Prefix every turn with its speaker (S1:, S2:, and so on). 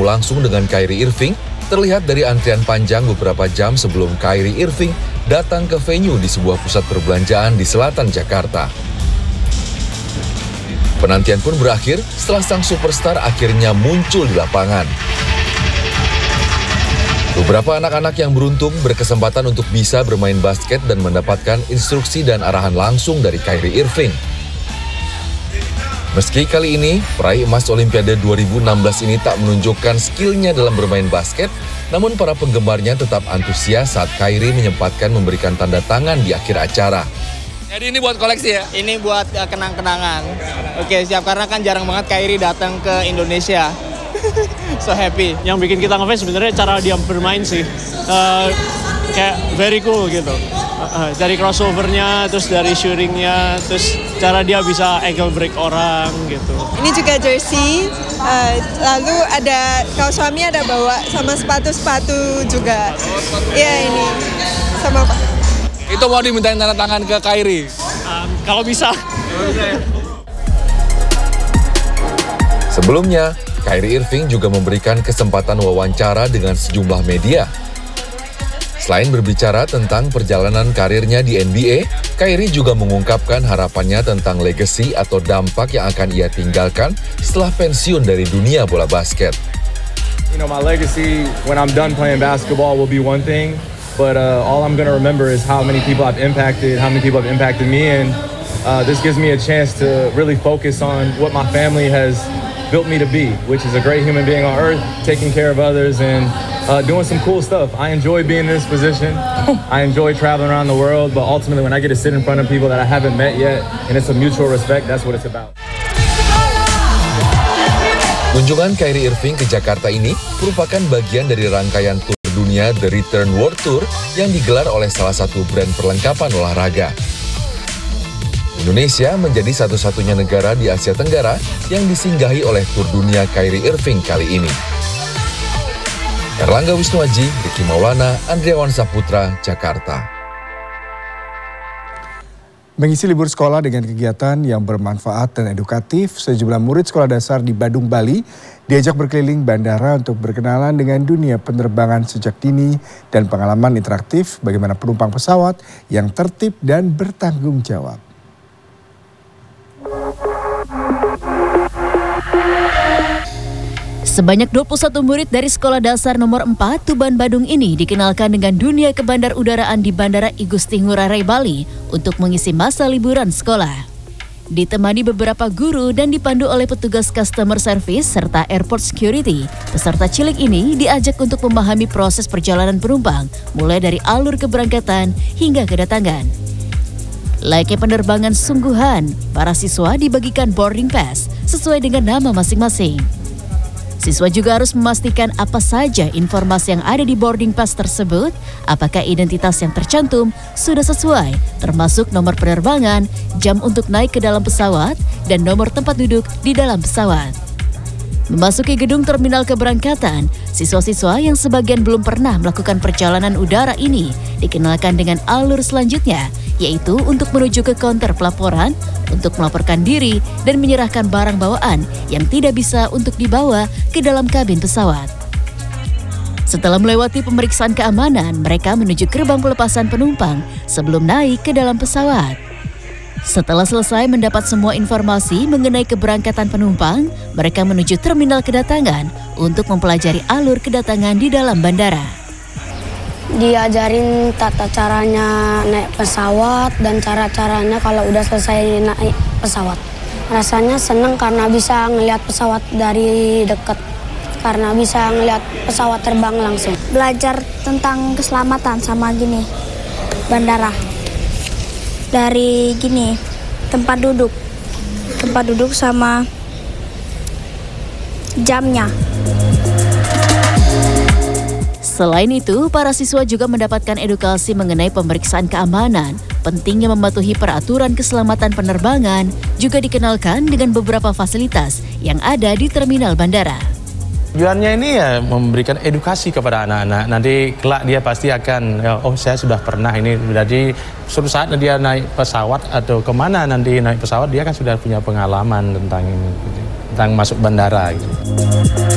S1: langsung dengan Kyrie Irving terlihat dari antrian panjang beberapa jam sebelum Kyrie Irving datang ke venue di sebuah pusat perbelanjaan di selatan Jakarta. Penantian pun berakhir setelah sang superstar akhirnya muncul di lapangan. Beberapa anak-anak yang beruntung berkesempatan untuk bisa bermain basket dan mendapatkan instruksi dan arahan langsung dari Kyrie Irving. Meski kali ini, peraih emas Olimpiade 2016 ini tak menunjukkan skillnya dalam bermain basket, namun para penggemarnya tetap antusias saat Kyrie menyempatkan memberikan tanda tangan di akhir acara.
S2: Jadi ini buat koleksi ya?
S3: Ini buat kenang-kenangan. Oke, siap, karena kan jarang banget Kyrie datang ke Indonesia. So happy.
S4: Yang bikin kita ngefans sebenarnya cara dia bermain sih. Kayak very cool gitu. Dari crossovernya, terus dari shootingnya, terus cara dia bisa ankle break orang gitu.
S5: Ini juga jersey, lalu ada kalau suami ada bawa sama sepatu-sepatu juga. Iya ini sama Pak.
S2: Itu mau dimintain tanda tangan ke Kyrie?
S4: Kalau bisa.
S1: Sebelumnya, Kyrie Irving juga memberikan kesempatan wawancara dengan sejumlah media. Selain berbicara tentang perjalanan karirnya di NBA, Kyrie juga mengungkapkan harapannya tentang legacy atau dampak yang akan ia tinggalkan setelah pensiun dari dunia bola basket.
S6: You know, my legacy when I'm done playing basketball will be one thing, but all I'm going to remember is how many people I've impacted, how many people have impacted me, and this gives me a chance to really focus on what my family has built me to be, which is a great human being on earth, taking care of others, and doing some cool stuff. I enjoy being in this position. I enjoy traveling around the world, but ultimately when I get to sit in front of people that I haven't met yet, and it's a mutual respect, that's what it's about.
S1: Kunjungan Kyrie Irving ke Jakarta ini merupakan bagian dari rangkaian tur dunia The Return World Tour yang digelar oleh salah satu brand perlengkapan olahraga. Indonesia menjadi satu-satunya negara di Asia Tenggara yang disinggahi oleh tur dunia Kyrie Irving kali ini. Erlangga Wisnuaji, Ricky Maulana, Andriawan Saputra, Jakarta.
S7: Mengisi libur sekolah dengan kegiatan yang bermanfaat dan edukatif, sejumlah murid sekolah dasar di Badung, Bali diajak berkeliling bandara untuk berkenalan dengan dunia penerbangan sejak dini dan pengalaman interaktif bagaimana penumpang pesawat yang tertib dan bertanggung jawab.
S8: Sebanyak 21 murid dari Sekolah Dasar Nomor 4 Tuban Badung ini dikenalkan dengan dunia kebandarudaraan di Bandara I Gusti Ngurah Rai Bali untuk mengisi masa liburan sekolah. Ditemani beberapa guru dan dipandu oleh petugas customer service serta airport security, peserta cilik ini diajak untuk memahami proses perjalanan penumpang mulai dari alur keberangkatan hingga kedatangan. Layaknya penerbangan sungguhan, para siswa dibagikan boarding pass sesuai dengan nama masing-masing. Siswa juga harus memastikan apa saja informasi yang ada di boarding pass tersebut, apakah identitas yang tercantum sudah sesuai, termasuk nomor penerbangan, jam untuk naik ke dalam pesawat, dan nomor tempat duduk di dalam pesawat. Memasuki gedung terminal keberangkatan, siswa-siswa yang sebagian belum pernah melakukan perjalanan udara ini dikenalkan dengan alur selanjutnya, yaitu untuk menuju ke counter pelaporan, untuk melaporkan diri dan menyerahkan barang bawaan yang tidak bisa untuk dibawa ke dalam kabin pesawat. Setelah melewati pemeriksaan keamanan, mereka menuju gerbang pelepasan penumpang sebelum naik ke dalam pesawat. Setelah selesai mendapat semua informasi mengenai keberangkatan penumpang, mereka menuju terminal kedatangan untuk mempelajari alur kedatangan di dalam bandara.
S9: Diajarin tata caranya naik pesawat dan cara-caranya kalau udah selesai naik pesawat. Rasanya senang karena bisa ngelihat pesawat dari dekat, karena bisa ngelihat pesawat terbang langsung.
S10: Belajar tentang keselamatan sama gini, bandara. Dari gini, tempat duduk sama jamnya.
S8: Selain itu, para siswa juga mendapatkan edukasi mengenai pemeriksaan keamanan, pentingnya mematuhi peraturan keselamatan penerbangan, juga dikenalkan dengan beberapa fasilitas yang ada di terminal bandara.
S11: Tujuannya ini ya memberikan edukasi kepada anak-anak. Nanti kelak dia pasti akan, oh saya sudah pernah ini. Jadi suatu saat dia naik pesawat atau kemana nanti naik pesawat, dia kan sudah punya pengalaman tentang ini, tentang masuk bandara gitu.